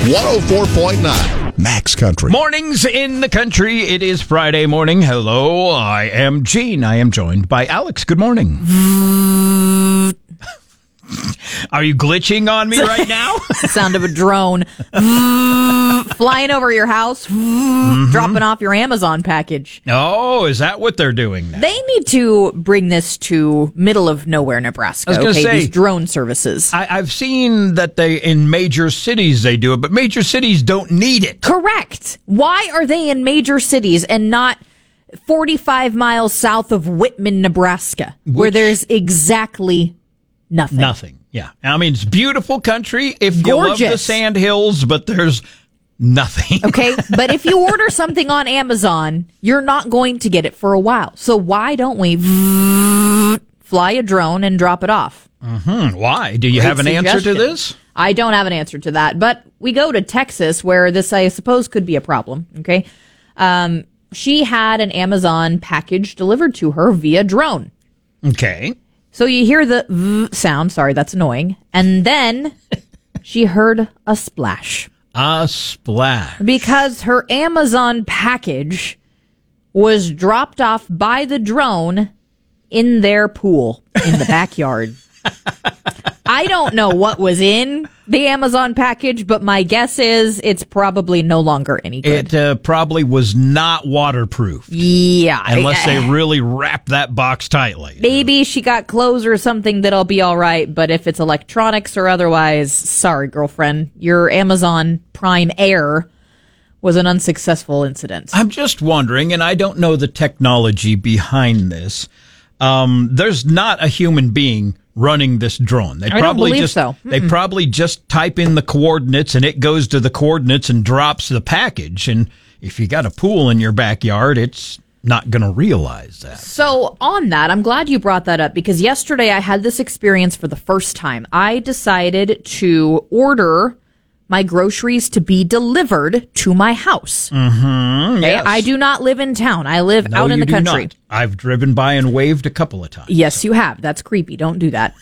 104.9 Max Country. Mornings in the country. It is Friday morning. Hello, I am Gene. I am joined by Alex. Good morning. Are you glitching on me right now? Sound of a drone flying over your house, dropping off your Amazon package. Oh, is that what they're doing now? They need to bring this to middle of nowhere, Nebraska. I was gonna say, these drone services. I've seen that they in major cities they do it, but major cities don't need it. Correct. Why are they in major cities and not 45 miles south of Whitman, Nebraska, where there's exactly nothing? Nothing. Yeah. I mean, it's beautiful country if you love the Gorgeous. sand hills, but there's nothing. Okay, but if you order something on Amazon, you're not going to get it for a while. So why don't we fly a drone and drop it off? Why? Do you Great have an answer to suggestion. this? I don't have an answer to that, but we go to Texas where this, I suppose, could be a problem. Okay. She had an Amazon package delivered to her via drone. Okay. So you hear the sound. Sorry, that's annoying. And then she heard a splash. A splash. Because her Amazon package was dropped off by the drone in their pool in the backyard. I don't know what was in the Amazon package, but my guess is it's probably no longer any good. It probably was not waterproof. Yeah. Unless they really wrap that box tightly. Maybe she got clothes or something that'll be all right, but if it's electronics or otherwise, sorry, girlfriend, your Amazon Prime Air was an unsuccessful incident. I'm just wondering, and I don't know the technology behind this. There's not a human being running this drone. They I don't believe so. They probably just type in the coordinates and it goes to the coordinates and drops the package. And if you got a pool in your backyard, it's not going to realize that. So on that, I'm glad you brought that up because yesterday I had this experience for the first time. I decided to order my groceries to be delivered to my house. Mm-hmm. Okay? Yes. I do not live in town. I live out in the country. Not. I've driven by and waved a couple of times. Yes, you have. That's creepy. Don't do that.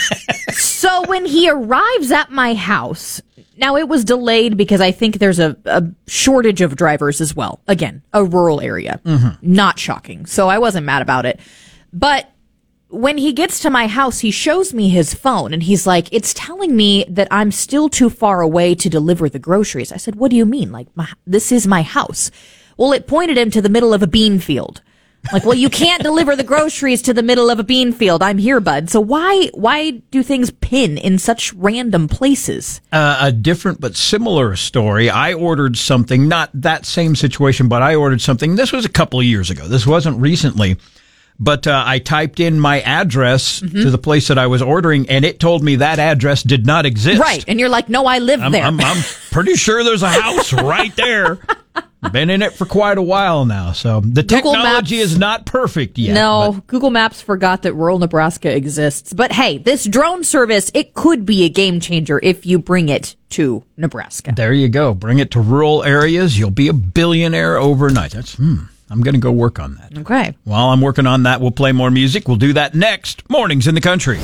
So when he arrives at my house, now it was delayed because I think there's a shortage of drivers as well. Again, a rural area. Not shocking. So I wasn't mad about it. But when he gets to my house, he shows me his phone and he's like, it's telling me that I'm still too far away to deliver the groceries. I said, what do you mean? Like, this is my house. Well, it pointed him to the middle of a bean field. Like, well, you can't deliver the groceries to the middle of a bean field. I'm here, bud. So why do things pin in such random places? A different but similar story. I ordered something, not that same situation, but I ordered something. This was a couple of years ago. This wasn't recently. But I typed in my address to the place that I was ordering, and it told me that address did not exist. Right. And you're like, no, I live there. I'm pretty sure there's a house right there. Been in it for quite a while now. So the technology is not perfect yet. No, Google Maps forgot that rural Nebraska exists. But hey, this drone service, it could be a game changer if you bring it to Nebraska. There you go. Bring it to rural areas. You'll be a billionaire overnight. That's I'm going to go work on that. Okay. While I'm working on that, we'll play more music. We'll do that next. Mornings in the Country.